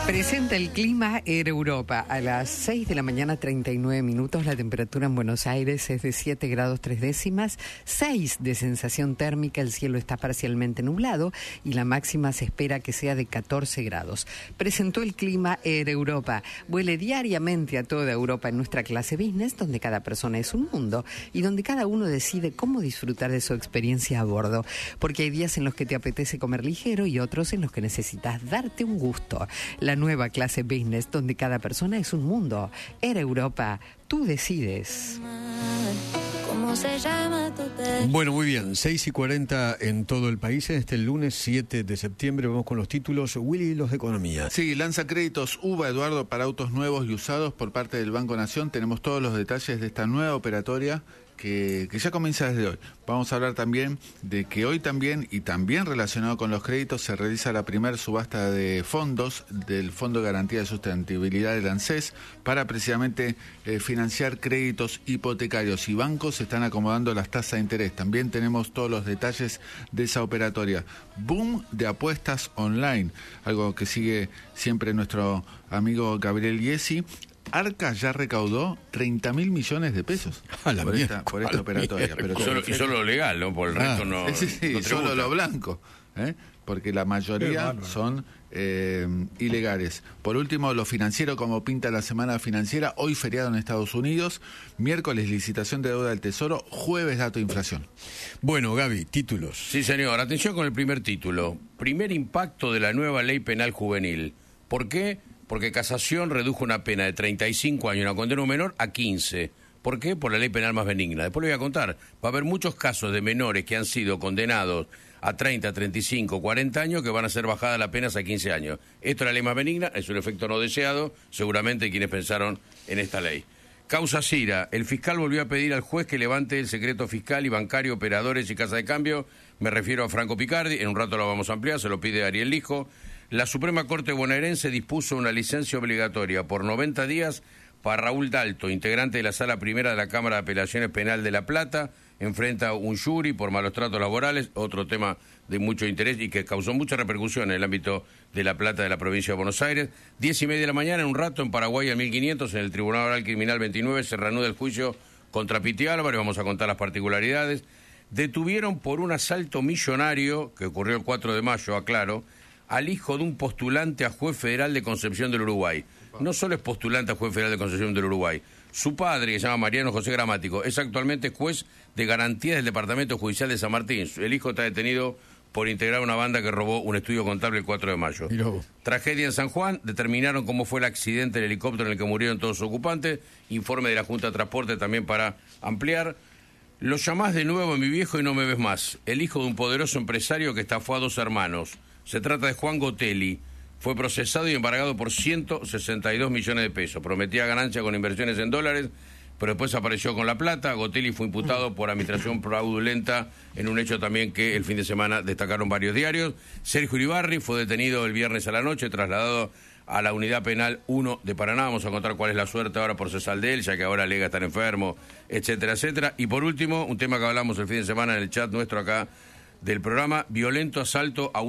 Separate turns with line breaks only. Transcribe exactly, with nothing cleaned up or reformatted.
Presenta el clima Air Europa. A las seis de la mañana, treinta y nueve minutos, la temperatura en Buenos Aires es de siete grados tres décimas, seis de sensación térmica, el cielo está parcialmente nublado y la máxima se espera que sea de catorce grados. Presentó el clima Air Europa. Vuele diariamente a toda Europa en nuestra clase business, donde cada persona es un mundo y donde cada uno decide cómo disfrutar de su experiencia a bordo. Porque hay días en los que te apetece comer ligero y otros en los que necesitas darte un gusto. La nueva clase business, donde cada persona es un mundo. Air Europa, tú decides.
¿Cómo se llama tu te...
Bueno, muy bien, seis y cuarenta en todo el país. Este lunes siete de septiembre vamos con los títulos. Willy, los de economía.
Sí, lanza créditos U B A, Eduardo, para autos nuevos y usados por parte del Banco Nación. Tenemos todos los detalles de esta nueva operatoria que, que ya comienza desde hoy. Vamos a hablar también de que hoy también, y también relacionado con los créditos, se realiza la primera subasta de fondos del Fondo de Garantía de Sustentabilidad del ANSES para precisamente eh, financiar créditos hipotecarios, y bancos están acomodando las tasas de interés. También tenemos todos los detalles de esa operatoria. Boom de apuestas online, algo que sigue siempre nuestro amigo Gabriel Iesi. Arca ya recaudó treinta mil millones de pesos
a la
por,
mierda,
esta, por esta operatoria. Pero
y, solo, y solo lo legal, ¿no? Por el
ah,
resto no.
Sí, sí,
no
solo lo blanco, ¿eh? Porque la mayoría son eh, ilegales. Por último, lo financiero, como pinta la semana financiera. Hoy feriado en Estados Unidos, miércoles licitación de deuda del Tesoro, jueves dato de inflación.
Bueno, Gaby, títulos.
Sí, señor. Atención con el primer título. Primer impacto de la nueva ley penal juvenil. ¿Por qué? Porque Casación redujo una pena de treinta y cinco años, una condena menor, a quince. ¿Por qué? Por la ley penal más benigna. Después le voy a contar. Va a haber muchos casos de menores que han sido condenados a treinta, treinta y cinco, cuarenta años que van a ser bajadas las penas a quince años. Esto es la ley más benigna, es un efecto no deseado, seguramente quienes pensaron en esta ley. Causa Cira. El fiscal volvió a pedir al juez que levante el secreto fiscal y bancario, operadores y casa de cambio. Me refiero a Franco Picardi. En un rato lo vamos a ampliar, se lo pide Ariel Lijo. La Suprema Corte bonaerense dispuso una licencia obligatoria por noventa días para Raúl Dalto, integrante de la Sala Primera de la Cámara de Apelaciones Penal de La Plata. Enfrenta un jury por malos tratos laborales, otro tema de mucho interés y que causó mucha repercusión en el ámbito de La Plata de la provincia de Buenos Aires. Diez y media de la mañana, en un rato, en Paraguay, al mil quinientos, en el Tribunal Oral Criminal veintinueve, se reanuda el juicio contra Piti Álvarez. Vamos a contar las particularidades. Detuvieron por un asalto millonario, que ocurrió el cuatro de mayo, aclaro, al hijo de un postulante a juez federal de Concepción del Uruguay. No solo es postulante a juez federal de Concepción del Uruguay. Su padre, que se llama Mariano José Gramático, es actualmente juez de garantías del Departamento Judicial de San Martín. El hijo está detenido por integrar una banda que robó un estudio contable el cuatro de mayo. Miró. Tragedia en San Juan. Determinaron cómo fue el accidente del helicóptero en el que murieron todos los ocupantes. Informe de la Junta de Transporte también para ampliar. Lo llamás de nuevo mi viejo y no me ves más. El hijo de un poderoso empresario que estafó a dos hermanos. Se trata de Juan Gotelli. Fue procesado y embargado por ciento sesenta y dos millones de pesos. Prometía ganancia con inversiones en dólares, pero después apareció con la plata. Gotelli fue imputado por administración fraudulenta en un hecho también que el fin de semana destacaron varios diarios. Sergio Uribarri fue detenido el viernes a la noche, trasladado a la Unidad Penal uno de Paraná. Vamos a contar cuál es la suerte ahora por cesar de él, ya que ahora alega estar enfermo, etcétera, etcétera. Y por último, un tema que hablamos el fin de semana en el chat nuestro acá del programa, violento asalto a un